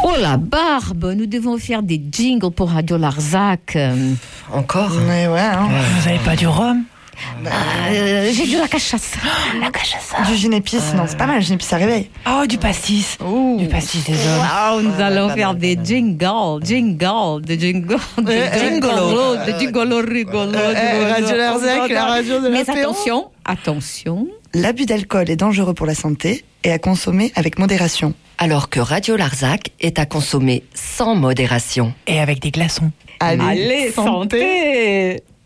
Oh la barbe, nous devons faire des jingles pour Radio Larzac. Encore? Mais ouais, hein. Vous avez pas du rhum? J'ai de la cachasse. La cachasse. Du gin épice, non, c'est pas mal, le gin épice, ça réveille. Oh, du pastis. Du pastis des hommes. Wow, nous allons faire des jingles, de jingle, de gigolo, rigolo. Radio Larzac, la radio de Mais l'apéro. attention. L'abus d'alcool est dangereux pour la santé et à consommer avec modération. Alors que Radio Larzac est à consommer sans modération. Et avec des glaçons. Allez, santé.